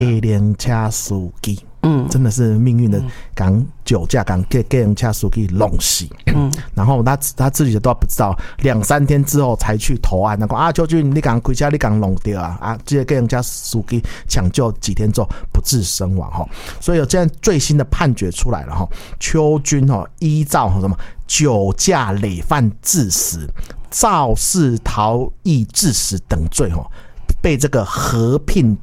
人车司机。真的是命运的港酒驾港给人家司机弄死。然后他自己都不知道，2-3天之后才去投案。那个邱俊，你刚开车你刚弄掉啊，这个给人家司机抢救几天之后不治身亡哈。所以有这样最新的判决出来了哈，邱军依照什么酒驾累犯致死、肇事逃逸致死等罪被这个合并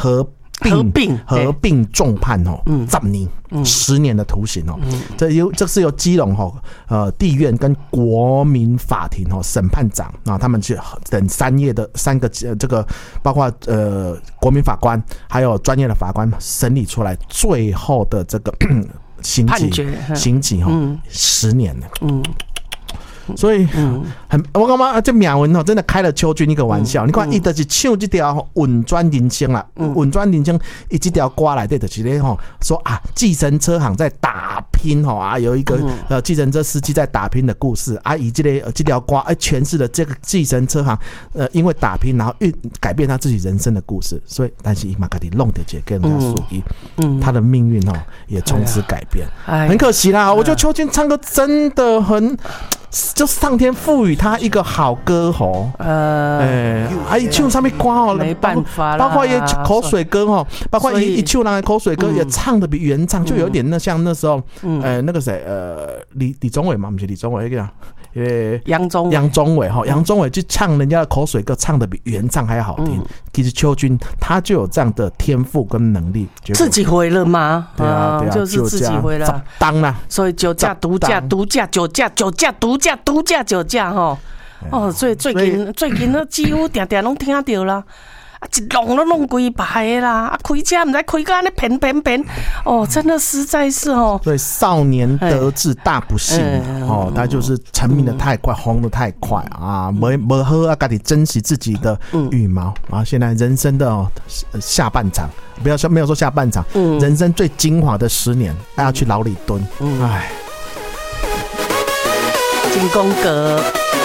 重判10年10年的徒刑这是由基隆地院跟国民法庭审判长他们去等3个这个包括国民法官还有专业的法官审理出来最后的这个刑期10年了。所以我感觉这苗文真的开了邱军一个玩笑。你看，他就是唱这条稳转人生啦，稳转人生，他这条歌里面就是说啊，计程车行在打拼有一个计程车司机在打拼的故事啊，以这条歌诠释了这个计程车行因为打拼然后改变他自己人生的故事。所以，但是他自己弄到这个人家属于他的命运也从此改变，很可惜啦。我觉得邱军唱歌真的很。就是上天赋予他一个好歌喉，唱上面歌没办法啦， 包括也口水歌包括一唱那个口水歌也唱的比原唱就有点像那时候那个谁李宗伟嘛，不是李宗伟那个。杨宗纬去唱人家的口水歌，唱的比原唱还好听。其实邱军他就有这样的天赋跟能力， 自己回了吗？ 对啊， 就是自己回了， 当啦。所以酒驾、毒驾、毒驾、酒驾、酒驾、毒驾、毒驾、酒驾所以最近呢几乎常常拢听到啦。一弄都弄几排的啦，开车不知开到那偏，真的实在是所以少年得志大不幸他就是成名的太快，红的太快啊，没好啊，自己珍惜自己的羽毛啊。现在人生的下半场，没有说下半场，人生最精华的10年，要去牢里蹲， 金宫格。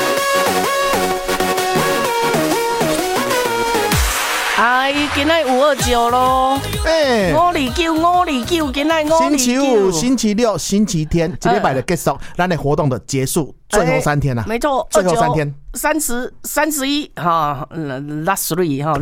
今天529咯，529，今天529。 星期五、星期六、星期天，这礼拜的结束，咱的活动的结束，最后3天了。 没错， 最后3天 ，30、31last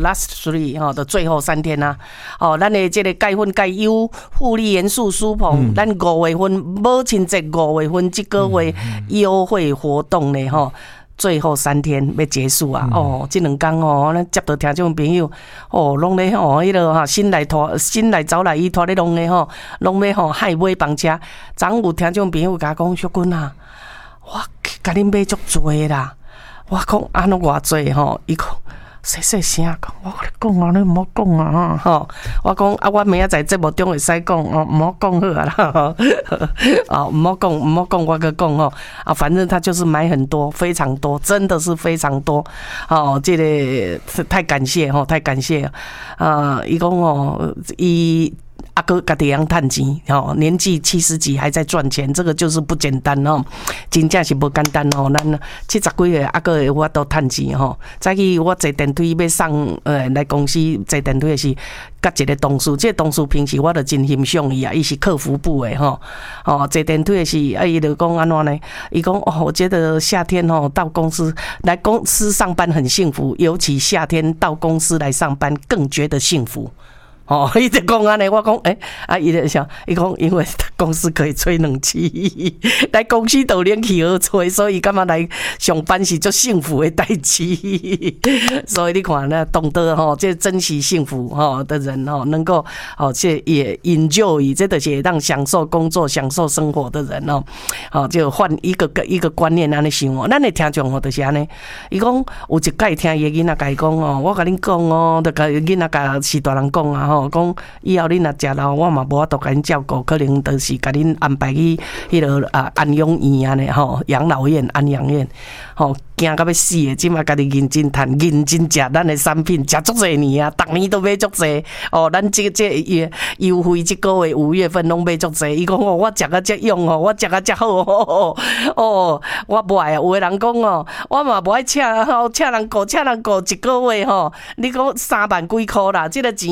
three 的最后3天呐。咱的这个介婚介优妇女严肃书棚，咱5月份母亲节5月份这个月优惠活动呢最后3天要结束啊！这2天咱接到听众朋友拢咧迄个新来走来伊拖咧弄咧拢要海买房车。昨有听众朋友甲讲，小君啊，我甲恁买足多啦。我讲安怎偌多伊讲。细声讲，我跟你讲啊，你唔好讲啊，我讲啊，我明仔载节目中会使讲唔好讲好啦，唔好讲，我个讲反正他就是买很多，非常多，真的是非常多，这个太感谢太感谢伊讲伊。阿哥家己样赚钱年纪70几还在赚钱，这个就是不简单真正是不简单咱70几岁阿哥有法度赚钱早起我坐电梯要送来公司坐电梯的是甲一个同事，这个同事平时我就真欣赏伊啊，伊是客服部的坐电梯的是伊就讲安怎呢？伊讲我觉得夏天到公司来公司上班很幸福，尤其夏天到公司来上班更觉得幸福。伊就讲安尼，我讲伊就想，伊讲因为公司可以吹冷气，来公司都冷气好吹，所以感觉来上班是足幸福的代志。所以你看呢，懂得这珍惜幸福的人能够这也 enjoy， 这就是会当享受工作、享受生活的人就换一个观念安尼想咱的听众就是安尼，伊讲有一届听伊囡仔甲伊讲我甲恁讲就甲囡仔甲是大人讲啊讲以后恁若食老，我嘛无法度甲恁照顾，可能就是甲恁安排去迄个安养院安尼养老院、安养院惊到要死的，即马家己认真赚、认真食咱的产品，食足侪年啊，逐年都买足侪咱这优惠这个月5月份拢买足侪。伊讲我食啊遮用我食啊遮好我不爱啊。有的人讲我嘛不爱请人雇一个月你讲3万几箍啦，这个钱我3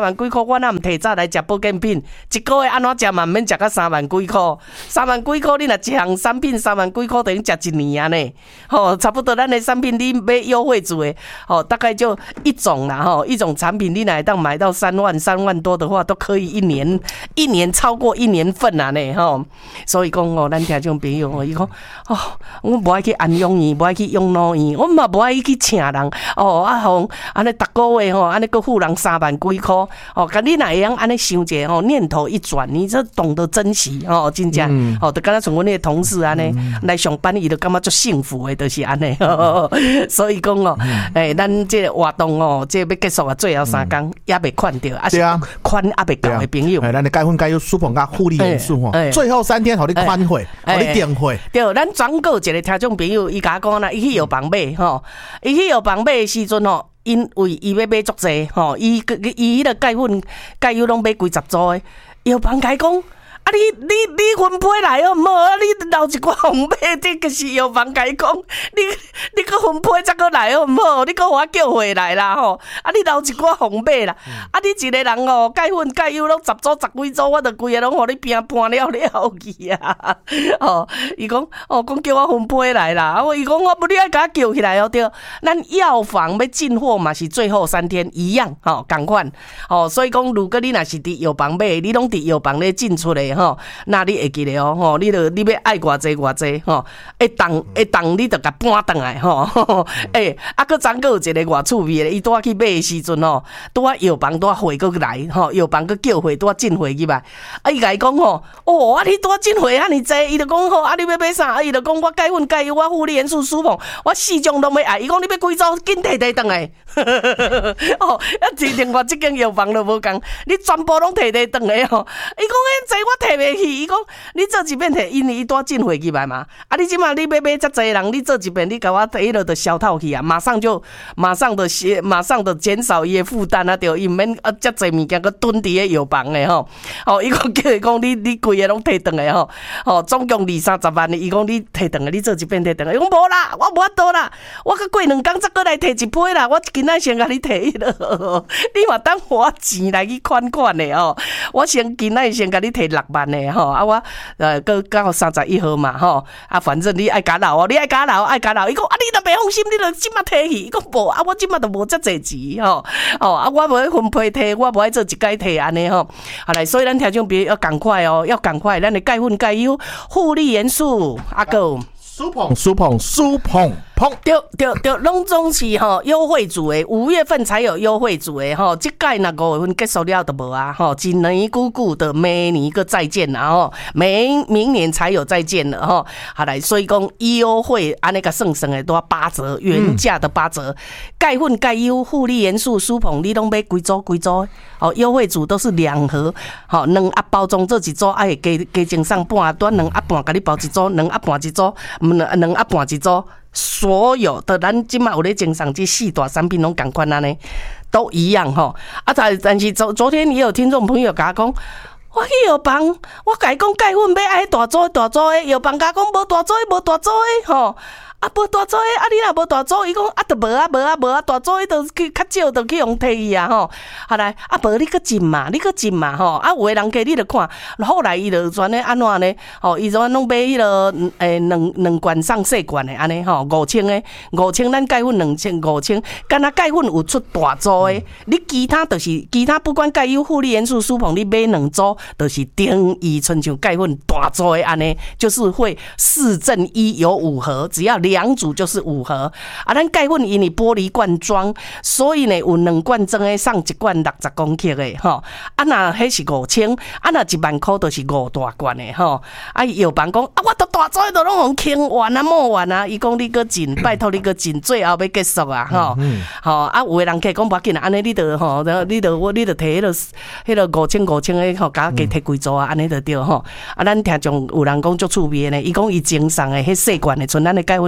万几箍，我哪毋提早来食保健品？一个月安怎食嘛免食到3万几箍，3万几箍你若一项产品3万几箍等于食1年啊呢？吼，差不多咱的产品你买优惠组的，吼，大概就一种啦，吼，一种产品你哪当买到3万多的话，都可以一年超过1年份啊呢，吼。所以讲哦，咱听众朋友哦，伊讲哦，我无爱去安养院，无爱去养老院，我嘛无爱去请人哦，吼，安尼逐个月吼，安尼个付人3万几箍哦，甲你若会晓安尼想者吼，念头一转，你这懂得珍惜哦，真正哦，就敢若像阮那个同事安尼来上班，伊就感觉足幸福的，就是安尼。所以讲哦，咱这个活动哦，这要结束啊，最后3天也未款着，啊是款也未到的朋友， 咱的钙粉钙优舒鹏甲护理元素吼，最后3天互你款会，互你点会。 对，咱转告一个听众朋友，伊甲我讲啦，伊去药房买吼，伊去药房买的时阵吼，因为伊要买足济吼，伊迄个钙粉钙优拢买几十组的，药房甲伊讲。啊你分配来哦，唔好啊！你留一寡红买，这个是药房甲伊讲，你个分配才个来哦，唔好，你个我叫回来啦吼！啊，你留一寡红买啦，啊，你一个人哦，钙粉钙优拢10组10几组，我着规个拢互你拼盘了去啊！哦，伊讲哦，讲叫我分配来啦，啊，伊讲我不你爱甲我叫起来哦，对，咱药房要进货嘛是最后3天一样，吼，同款，哦，所以讲如果你若是伫药房买，你拢伫药房咧进出的。吼，那你会记得哦，吼，你要爱偌济吼，会当你着甲搬转来吼，啊，搁昨个有一个偌趣味的，伊拄仔去买的时阵吼，拄仔药房拄仔货搁来吼，药房搁叫货拄仔进货去吧，啊，伊甲伊讲吼，哦，啊，你拄仔进货遐尼济，伊就讲吼，啊，你要买啥？啊，伊就讲我钙粉钙优，我护理元素舒鹏，我4种拢要爱，伊讲你要几组，紧摕转来，哦，啊，另外即间药房都无共，你全部拢摕转来吼，伊讲迄济我摕袂起，伊讲你做一遍摕，因为伊带进货去来嘛。啊，你即马你要买遮济人，你做一遍，你甲我摕落就消套去啊，马上的减少伊的负担啊，对，伊毋免啊遮济物件搁囤伫咧药房诶吼。哦，伊讲叫伊讲你规个拢摕转来吼，哦，总共20-30万的，伊讲你摕转来，你做一遍摕转来，伊讲无啦，我无法度啦，我搁过2工再过来摕一批啦，我今仔先甲你摕迄落，你嘛当花钱来去款诶哦，我今仔先甲你摕6万的吼，啊我搁到31号嘛吼，啊反正你爱加留哦，你爱加留，伊讲啊你若袂放心，你著即马摕去，伊讲无啊，我即马都无遮济钱吼，哦啊我无爱分配摕，我无爱做一届摕安尼吼，好来，所以咱听众朋友要赶快哦，要赶快，咱的钙粉钙优护理元素啊个。 舒鹏， 对，拢总是吼优惠组的，5月份才有优惠组的吼，这届那5月份结束了都无啊吼，一年姑姑的每年个再见啦吼，明年才有再见了吼，好来，所以讲优惠安尼个算的都要8折，原价的8折，钙粉钙优护理元素舒鹏，你拢买几组哦，优惠组都是2盒，吼，2盒包装做一组，爱加精上半段2盒半，甲你包一组，2盒半一组，2盒半一组。所有的咱今嘛有咧经商这4大产品拢同款安尼，都一样吼。啊，但是昨天也有听众朋友甲我讲，我去药房，我甲伊讲钙粉要爱大组的，药房甲我讲无大组的吼。啊，无大组的，啊，你若无大组，伊讲啊，都无啊，大组的都去较少，都去用摕去啊吼。好来，啊，无你搁进嘛吼。啊，有的人家你著看，后来伊就转咧安怎呢？吼，伊就拢买迄个两罐上细罐的安尼吼，5000的，5000咱钙粉2500，敢若钙粉有出大组的，你其他不管钙优护理元素舒鹏，你买2组，就是等于亲像钙粉大组的安尼，就是会4赠1有5盒，只要2组就是5盒啊！咱钙粉因为玻璃罐装，所以呢有2罐装的送1罐60公克的吼。啊，那迄是5000，啊那1万块就是5大罐的吼。啊，药房讲啊，我都大组都拢清完啊、抹完啊，伊讲你搁进，拜托你搁进，最后要结束啊吼。吼啊，有的人客讲无要紧啊，安尼你著吼，你著摕迄个5000的吼，加摕几组啊，安尼就对吼。啊，咱听众有人讲足趣味的呢，伊讲伊精送的迄细罐的，像咱的钙粉。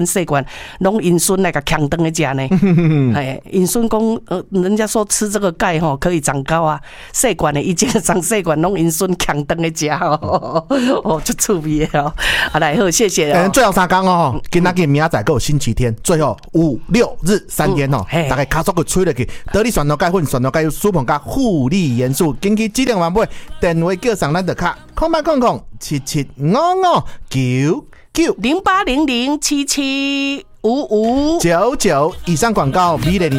细罐，拢因孙来个强灯的食呢。哎，因孙讲，人家说吃这个钙吼可以长高啊，细罐的一斤长细罐，拢因孙强灯的食哦，哦，就趣味哦。好来好，谢谢哦。 最后3天哦，今仔日明仔载还有星期天，最后5、6日3天哦，大概卡速去吹落去，得力选到钙粉、选到钙优、舒鹏加护理元素，紧去指定完买，电话叫上咱的卡，08007755990800775599。以上广告，美丽。